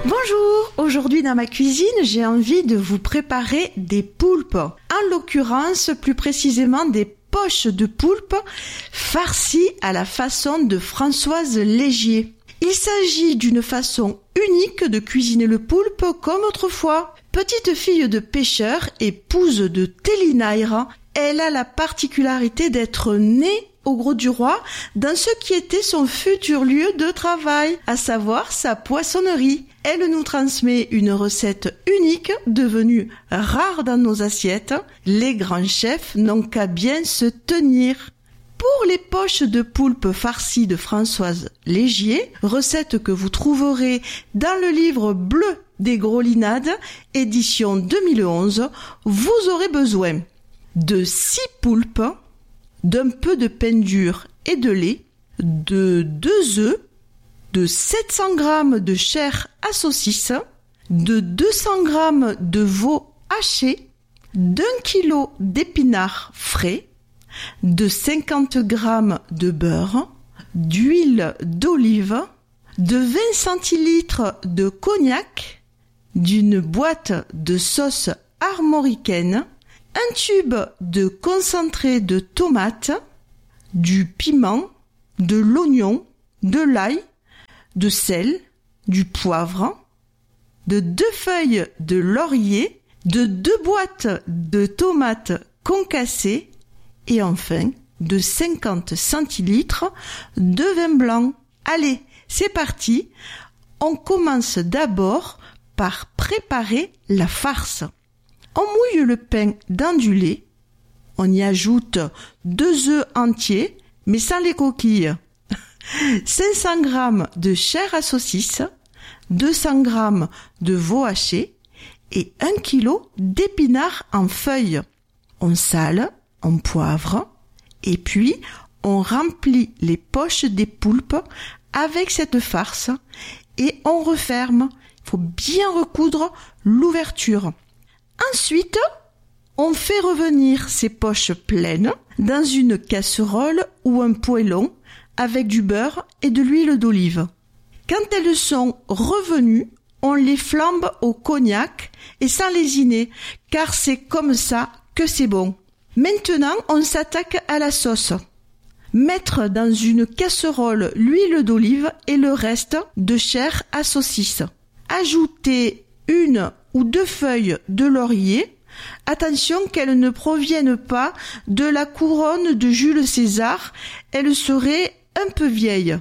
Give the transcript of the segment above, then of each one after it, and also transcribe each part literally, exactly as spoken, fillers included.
Bonjour, aujourd'hui dans ma cuisine, j'ai envie de vous préparer des poulpes. En l'occurrence, plus précisément des poches de poulpe farcies à la façon de Françoise Légier. Il s'agit d'une façon unique de cuisiner le poulpe comme autrefois. Petite fille de pêcheur, épouse de Télinaire, elle a la particularité d'être née au Grau du Roi dans ce qui était son futur lieu de travail, à savoir sa poissonnerie. Elle nous transmet une recette unique devenue rare dans nos assiettes. Les grands chefs n'ont qu'à bien se tenir. Pour les poches de poulpe farcies de Françoise Légier, recette que vous trouverez dans le livre bleu des Grolinades, édition deux mille onze, vous aurez besoin de six poulpes, d'un peu de pain dur et de lait, de deux œufs, de sept cents grammes de chair à saucisse, de deux cents grammes de veau haché, d'un kilo d'épinards frais, de cinquante grammes de beurre, d'huile d'olive, de vingt centilitres de cognac, d'une boîte de sauce armoricaine, un tube de concentré de tomate, du piment, de l'oignon, de l'ail, de sel, du poivre, de deux feuilles de laurier, de deux boîtes de tomates concassées et enfin de cinquante centilitres de vin blanc. Allez, c'est parti. On commence d'abord par préparer la farce. On mouille le pain dans du lait. On y ajoute deux œufs entiers, mais sans les coquilles. cinq cents grammes de chair à saucisse, deux cents grammes de veau haché et un kilo d'épinards en feuilles. On sale, on poivre et puis on remplit les poches des poulpes avec cette farce et on referme. Il faut bien recoudre l'ouverture. Ensuite, on fait revenir ces poches pleines dans une casserole ou un poêlon avec du beurre et de l'huile d'olive. Quand elles sont revenues, on les flambe au cognac et sans lésiner, car c'est comme ça que c'est bon. Maintenant, on s'attaque à la sauce. Mettre dans une casserole l'huile d'olive et le reste de chair à saucisse. Ajouter une ou deux feuilles de laurier. Attention qu'elles ne proviennent pas de la couronne de Jules César, elles seraient un peu vieilles.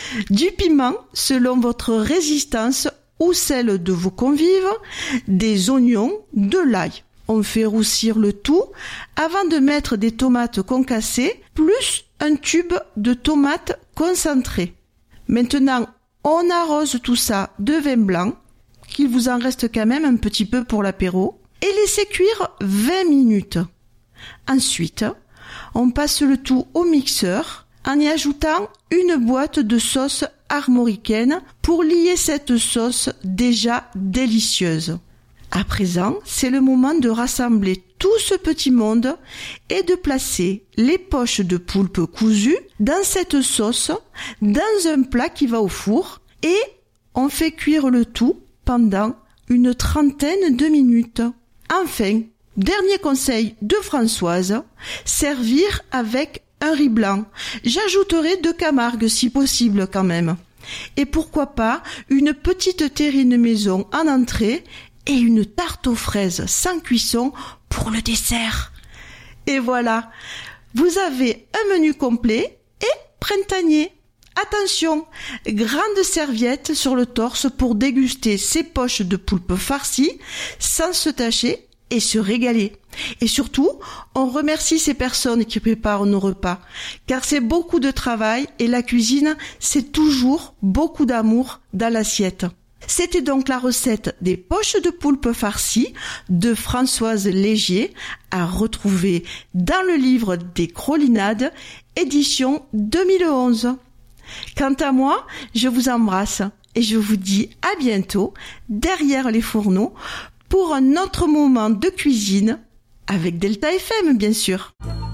Du piment selon votre résistance ou celle de vos convives, des oignons, de l'ail. On fait roussir le tout avant de mettre des tomates concassées plus un tube de tomates concentrées. Maintenant, on arrose tout ça de vin blanc, qu'il vous en reste quand même un petit peu pour l'apéro, et laissez cuire vingt minutes. Ensuite, on passe le tout au mixeur en y ajoutant une boîte de sauce armoricaine pour lier cette sauce déjà délicieuse. À présent, c'est le moment de rassembler tout ce petit monde et de placer les poches de poulpe cousues dans cette sauce, dans un plat qui va au four, et on fait cuire le tout pendant une trentaine de minutes. Enfin, dernier conseil de Françoise, servir avec un riz blanc. J'ajouterai deux Camargue si possible quand même. Et pourquoi pas une petite terrine maison en entrée et une tarte aux fraises sans cuisson pour le dessert. Et voilà, vous avez un menu complet et printanier. Attention, grande serviette sur le torse pour déguster ces poches de poulpe farcies sans se tacher et se régaler. Et surtout, on remercie ces personnes qui préparent nos repas, car c'est beaucoup de travail et la cuisine, c'est toujours beaucoup d'amour dans l'assiette. C'était donc la recette des poches de poulpe farcies de Françoise Légier à retrouver dans le livre des Grolinades, édition deux mille onze. Quant à moi, je vous embrasse et je vous dis à bientôt derrière les fourneaux pour un autre moment de cuisine avec Delta F M bien sûr.